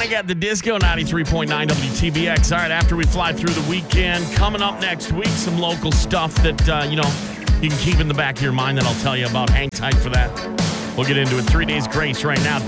back at the Disco 93.9 WTBX. All right, after we fly through the weekend, coming up next week, some local stuff that, you can keep in the back of your mind that I'll tell you about. Hang tight for that. We'll get into it. 3 Days Grace right now.